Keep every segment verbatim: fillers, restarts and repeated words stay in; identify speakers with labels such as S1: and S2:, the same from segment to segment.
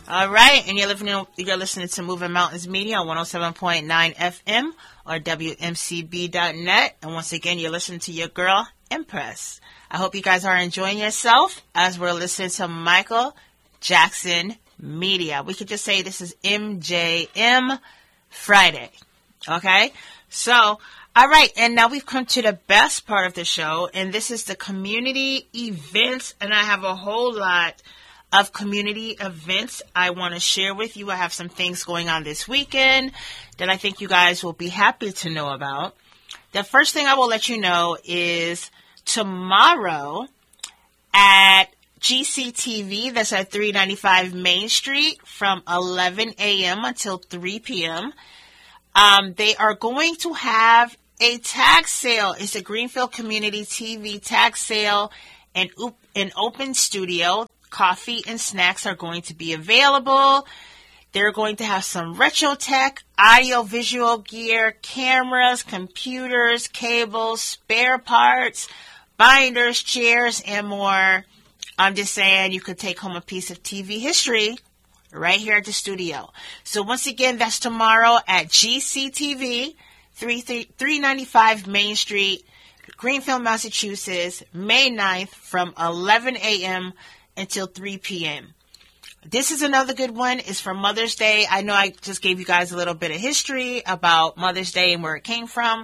S1: All right, and you're listening, you're listening to Moving Mountains Media on one oh seven point nine F M or W M C B dot net. And once again, you're listening to your girl, Empress. I hope you guys are enjoying yourself as we're listening to Michael Jackson Media. We could just say this is M J M Friday. Okay? So, all right, and now we've come to the best part of the show, and this is the community events, and I have a whole lot of community events I want to share with you. I have some things going on this weekend that I think you guys will be happy to know about. The first thing I will let you know is tomorrow at G C T V, that's at three ninety-five Main Street, from eleven a.m. until three p.m., um, they are going to have a tag sale. It's a Greenfield Community T V tag sale and an open studio. Coffee and snacks are going to be available. They're going to have some retro tech, audio visual gear, cameras, computers, cables, spare parts, binders, chairs, and more. I'm just saying you could take home a piece of T V history right here at the studio. So once again, that's tomorrow at G C T V, three ninety-five Main Street, Greenfield, Massachusetts, May ninth from eleven a.m. until three p.m. This is another good one. It's for Mother's Day. I know I just gave you guys a little bit of history about Mother's Day and where it came from.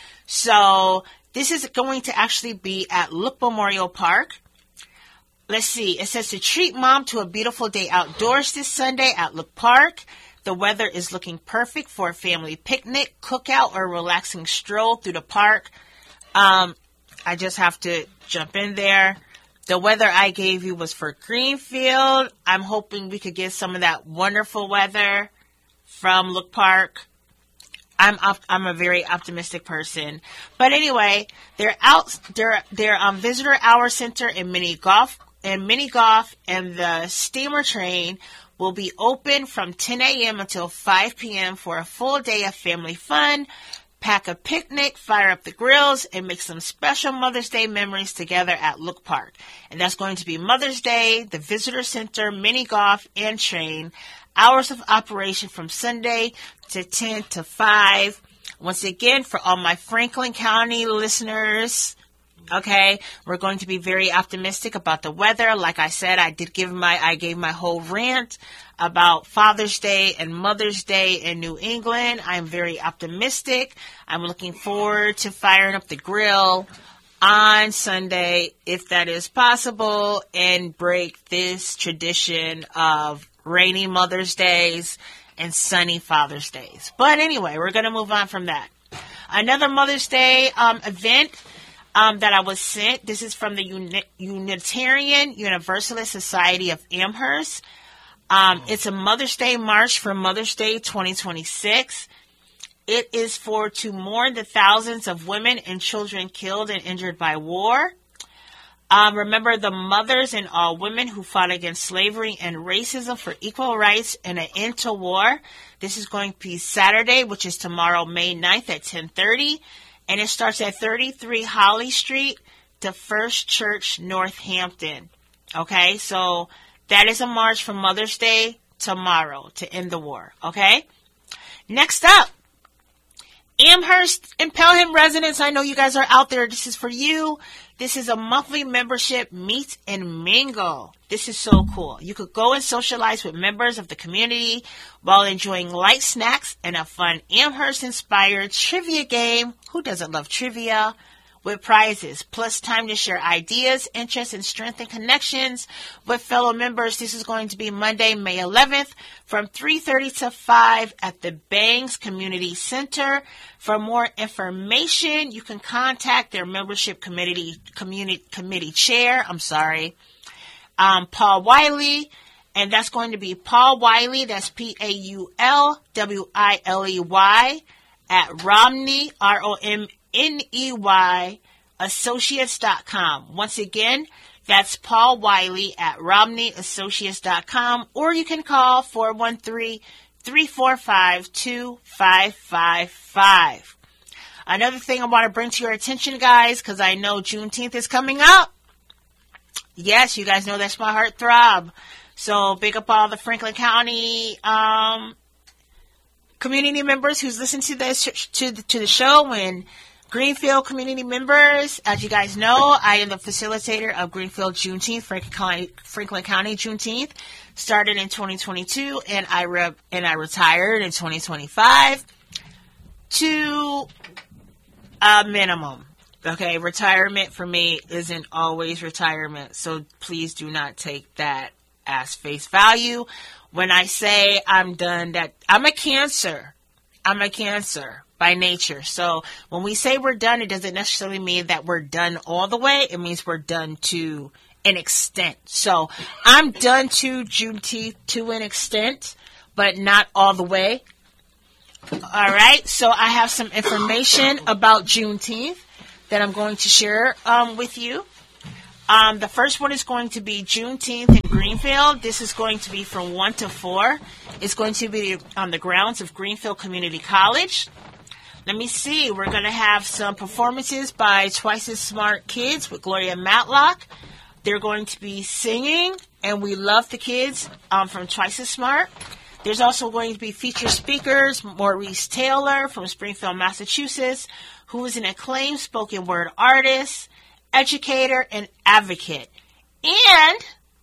S1: So this is going to actually be at Look Memorial Park. Let's see. It says to treat mom to a beautiful day outdoors this Sunday at Look Park. The weather is looking perfect for a family picnic, cookout, or relaxing stroll through the park. Um, I just have to jump in there. The weather I gave you was for Greenfield. I'm hoping we could get some of that wonderful weather from Look Park. I'm op- I'm a very optimistic person. But anyway, they're out. They're they're um visitor hour center and mini golf and mini golf and the steamer train will be open from ten a.m. until five p.m. for a full day of family fun. Pack a picnic, fire up the grills, and make some special Mother's Day memories together at Look Park. And that's going to be Mother's Day, the Visitor Center, mini golf, and train. Hours of operation from Sunday to ten to five. Once again, for all my Franklin County listeners, okay, we're going to be very optimistic about the weather. Like I said, I did give my, I gave my whole rant about Father's Day and Mother's Day in New England. I'm very optimistic. I'm looking forward to firing up the grill on Sunday, if that is possible, and break this tradition of rainy Mother's Days and sunny Father's Days. But anyway, we're going to move on from that. Another Mother's Day um, event um, that I was sent. This is from the Uni- Unitarian Universalist Society of Amherst. Um, it's a Mother's Day March for Mother's Day twenty twenty-six. It is for to mourn the thousands of women and children killed and injured by war. Um, remember the mothers and all women who fought against slavery and racism for equal rights and an end to war. This is going to be Saturday, which is tomorrow, May ninth at ten thirty. And it starts at thirty-three Holly Street to First Church, Northampton. Okay, so that is a march for Mother's Day tomorrow to end the war. Okay, next up, Amherst and Pelham residents, I know you guys are out there. This is for you. This is a monthly membership meet and mingle. This is so cool. You could go and socialize with members of the community while enjoying light snacks and a fun Amherst-inspired trivia game. Who doesn't love trivia? With prizes, plus time to share ideas, interests, and strengthen connections with fellow members. This is going to be Monday, May eleventh from three thirty to five at the Bangs Community Center. For more information, you can contact their membership committee, community, committee chair, I'm sorry, um, Paul Wiley, and that's going to be Paul Wiley, that's P A U L W I L E Y, at Romney, R O M N E Y, associates dot com. Once again, that's Paul Wiley at Romney Associates dot com, or you can call four one three, three four five, two five five five. Another thing I want to bring to your attention, guys, because I know Juneteenth is coming up. Yes, you guys know that's my heartthrob. So big up all the Franklin County um, community members who's listened to this to the, to the show, and Greenfield community members. As you guys know, I am the facilitator of Greenfield Juneteenth, Franklin County, Franklin County Juneteenth. Started in twenty twenty-two, and I re- and I retired in twenty twenty-five to a minimum. Okay, retirement for me isn't always retirement, so please do not take that as face value. When I say I'm done, that I'm a Cancer. I'm a Cancer by nature. So when we say we're done, it doesn't necessarily mean that we're done all the way. It means we're done to an extent. So I'm done to Juneteenth to an extent, but not all the way. All right. So I have some information about Juneteenth that I'm going to share um, with you. Um, the first one is going to be Juneteenth in Greenfield. This is going to be from one to four. It's going to be on the grounds of Greenfield Community College. Let me see. We're going to have some performances by Twice as Smart Kids with Gloria Matlock. They're going to be singing, and we love the kids um, from Twice as Smart. There's also going to be featured speakers, Maurice Taylor from Springfield, Massachusetts, who is an acclaimed spoken word artist, educator, and advocate. And,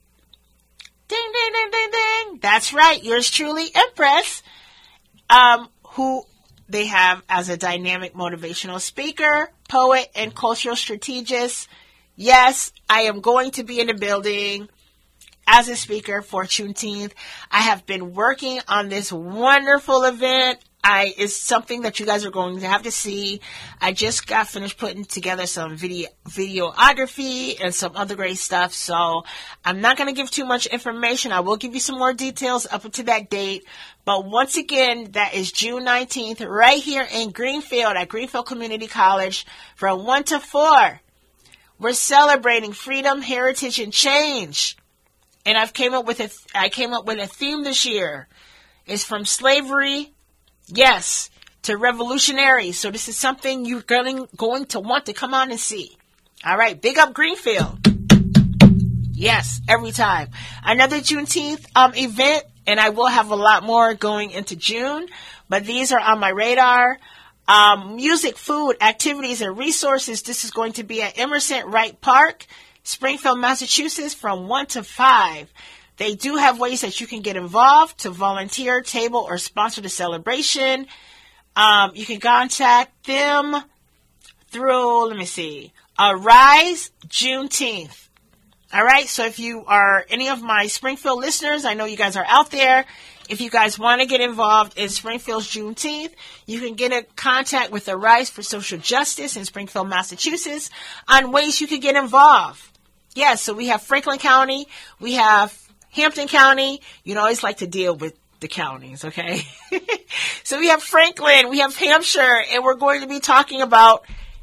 S1: ding, ding, ding, ding, ding, that's right, yours truly, Empress, um, who they have as a dynamic motivational speaker, poet, and cultural strategist. Yes, I am going to be in the building as a speaker for Juneteenth. I have been working on this wonderful event. I is something that you guys are going to have to see. I just got finished putting together some video videography and some other great stuff. So I'm not going to give too much information. I will give you some more details up to that date. But once again, that is June nineteenth right here in Greenfield at Greenfield Community College from one to four. We're celebrating freedom, heritage, and change. And I've came up with a I came up with a theme this year. It's from slavery, yes, to revolutionary. So this is something you're going, going to want to come on and see. All right, big up Greenfield. Yes, every time. Another Juneteenth um, event, and I will have a lot more going into June, but these are on my radar. Um, music, food, activities, and resources. This is going to be at Emerson Wright Park, Springfield, Massachusetts, from one to five. They do have ways that you can get involved to volunteer, table, or sponsor the celebration. Um, you can contact them through, let me see, Arise Juneteenth. All right, so if you are any of my Springfield listeners, I know you guys are out there. If you guys want to get involved in Springfield's Juneteenth, you can get in contact with the Rise for Social Justice in Springfield, Massachusetts, on ways you can get involved. Yes, yeah, so we have Franklin County, we have Hampton County. You know, I always like to deal with the counties, okay? So we have Franklin, we have Hampshire, and we're going to be talking about,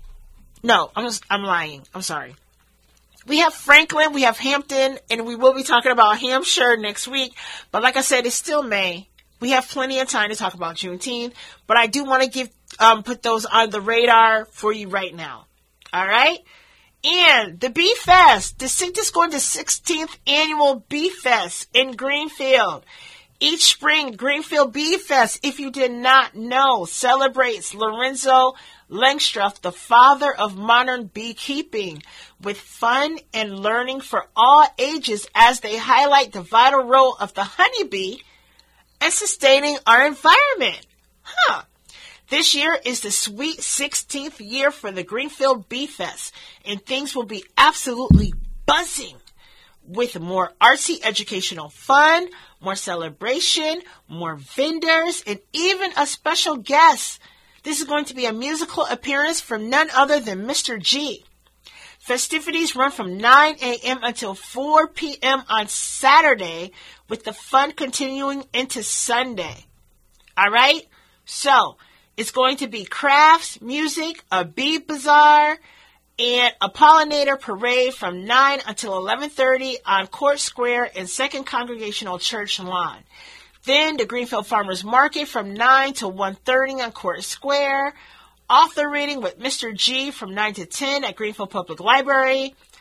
S1: no, I'm just, I'm lying. I'm sorry. We have Franklin, we have Hampton, and we will be talking about Hampshire next week. But like I said, it's still May. We have plenty of time to talk about Juneteenth. But I do want to give um, put those on the radar for you right now. All right? And the Bee Fest. This is going to sixteenth Annual Bee Fest in Greenfield. Each spring, Greenfield Bee Fest, if you did not know, celebrates Lorenzo Langstroth, the father of modern beekeeping, with fun and learning for all ages as they highlight the vital role of the honeybee in sustaining our environment. Huh. This year is the sweet sixteenth year for the Greenfield Bee Fest, and things will be absolutely buzzing with more artsy educational fun, more celebration, more vendors, and even a special guest. This is going to be a musical appearance from none other than Mister G. Festivities run from nine a.m. until four p.m. on Saturday, with the fun continuing into Sunday. All right? So, it's going to be crafts, music, a bee bazaar, and a pollinator parade from nine until eleven thirty on Court Square and Second Congregational Church lawn. Then the Greenfield Farmers Market from nine to one thirty on Court Square. Author reading with Mister G from nine to ten at Greenfield Public Library.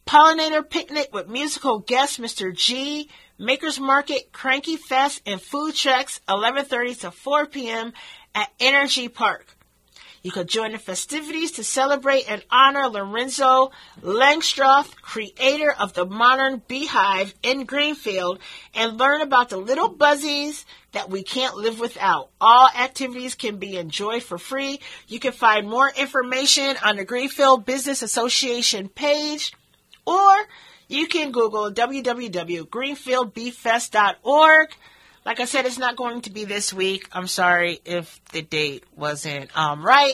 S1: Pollinator Picnic with musical guest Mister G, Makers Market, Cranky Fest, and food trucks eleven thirty to four p.m. at Energy Park. You could join the festivities to celebrate and honor Lorenzo Langstroth, creator of the modern beehive in Greenfield, and learn about the little buzzies that we can't live without. All activities can be enjoyed for free. You can find more information on the Greenfield Business Association page, or you can Google w w w dot greenfield bee fest dot org. Like I said, it's not going to be this week. I'm sorry if the date wasn't um, right.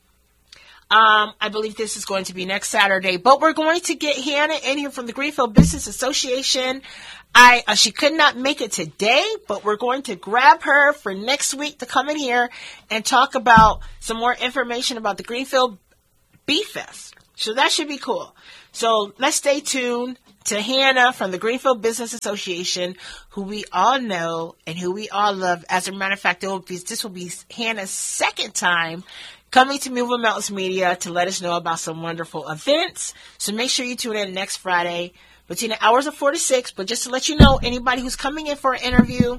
S1: Um, I believe this is going to be next Saturday. But we're going to get Hannah in here from the Greenfield Business Association. I uh, She could not make it today, but we're going to grab her for next week to come in here and talk about some more information about the Greenfield Bee Fest. So that should be cool. So let's stay tuned to Hannah from the Greenfield Business Association, who we all know and who we all love. As a matter of fact, will be, this will be Hannah's second time coming to Moving Mountains Media to let us know about some wonderful events. So make sure you tune in next Friday between the hours of four to six. But just to let you know, anybody who's coming in for an interview,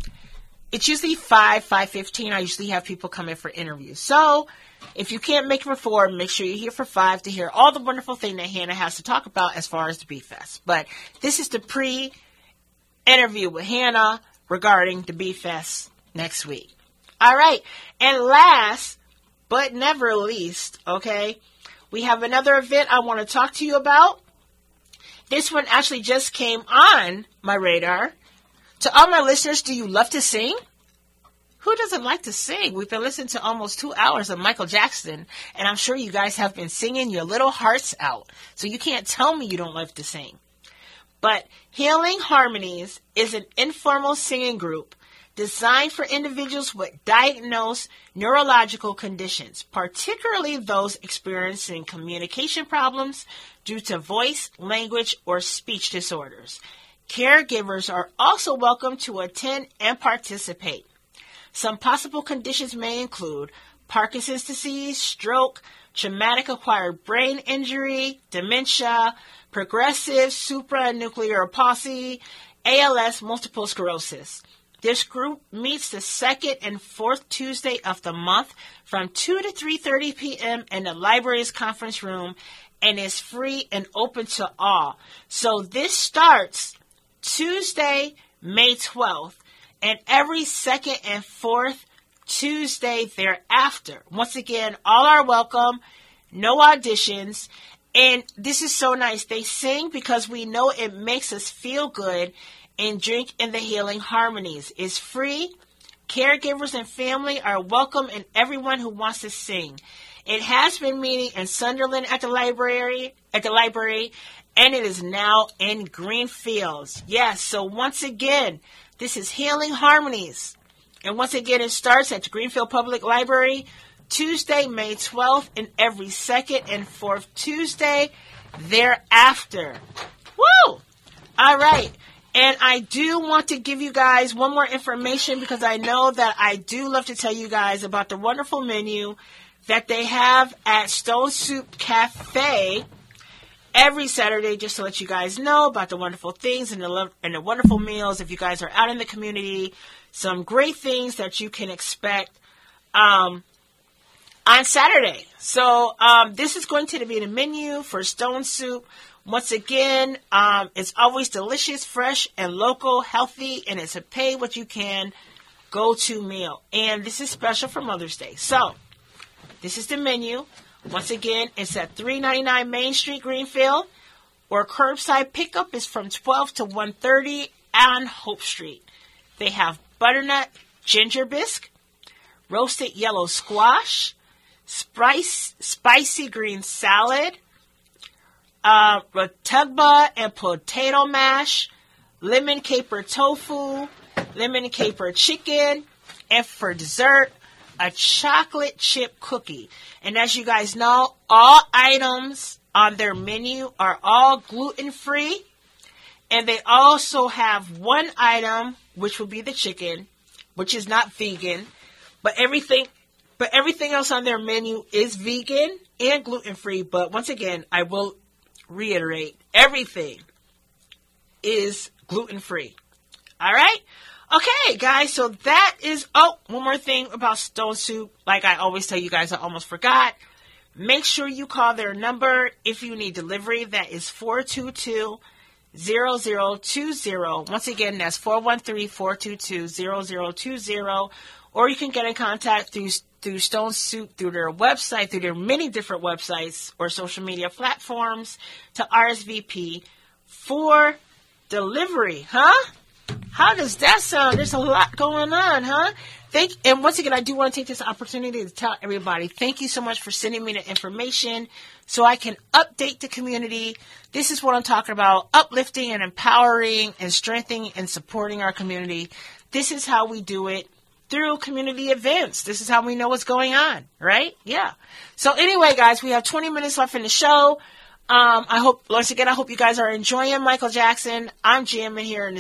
S1: it's usually five, five fifteen. I usually have people come in for interviews. So if you can't make it for four, make sure you're here for five to hear all the wonderful thing that Hannah has to talk about as far as the Bee Fest. But this is the pre-interview with Hannah regarding the Bee Fest next week. All right. And last but never least, okay, we have another event I want to talk to you about. This one actually just came on my radar. To all my listeners, do you love to sing? Who doesn't like to sing? We've been listening to almost two hours of Michael Jackson, and I'm sure you guys have been singing your little hearts out. So you can't tell me you don't love to sing. But Healing Harmonies is an informal singing group designed for individuals with diagnosed neurological conditions, particularly those experiencing communication problems due to voice, language, or speech disorders. Caregivers are also welcome to attend and participate. Some possible conditions may include Parkinson's disease, stroke, traumatic acquired brain injury, dementia, progressive supranuclear palsy, A L S, multiple sclerosis. This group meets the second and fourth Tuesday of the month from two to three thirty p.m. in the library's conference room and is free and open to all. So this starts Tuesday, May twelfth. And every second and fourth Tuesday thereafter. Once again, all are welcome. No auditions. And this is so nice. They sing because we know it makes us feel good and drink in the Healing Harmonies. It's free. Caregivers and family are welcome and everyone who wants to sing. It has been meeting in Sunderland at the library, at the library, and it is now in Greenfields. Yes, so once again, this is Healing Harmonies. And once again, it starts at the Greenfield Public Library, Tuesday, May twelfth, and every second and fourth Tuesday thereafter. Woo! All right. And I do want to give you guys one more information because I know that I do love to tell you guys about the wonderful menu that they have at Stone Soup Cafe every Saturday, just to let you guys know about the wonderful things and the lo- and the wonderful meals. If you guys are out in the community, some great things that you can expect um, on Saturday. So um, this is going to be the menu for Stone Soup. Once again, um, it's always delicious, fresh, and local, healthy, and it's a pay what you can go-to meal. And this is special for Mother's Day. So this is the menu. Once again, it's at three ninety-nine Main Street, Greenfield, or curbside pickup is from twelve to one thirty on Hope Street. They have butternut ginger bisque, roasted yellow squash, spice, spicy green salad, uh, rotugba and potato mash, lemon caper tofu, lemon caper chicken, and for dessert, a chocolate chip cookie. And as you guys know, all items on their menu are all gluten-free. And they also have one item, which will be the chicken, which is not vegan. But everything but everything else on their menu is vegan and gluten-free. But once again, I will reiterate, everything is gluten-free. All right? Okay, guys, so that is, oh, one more thing about Stone Soup. Like I always tell you guys, I almost forgot. Make sure you call their number if you need delivery. That is four two two, zero zero two zero. Once again, that's four one three, four two two, zero zero two zero. Or you can get in contact through through Stone Soup, through their website, through their many different websites or social media platforms to R S V P for delivery, huh? How does that sound? There's a lot going on, huh? Thank, and once again, I do want to take this opportunity to tell everybody, thank you so much for sending me the information so I can update the community. This is what I'm talking about, uplifting and empowering and strengthening and supporting our community. This is how we do it through community events. This is how we know what's going on, right? Yeah. So anyway, guys, we have twenty minutes left in the show. Um, I hope, once again, I hope you guys are enjoying Michael Jackson. I'm jamming here in the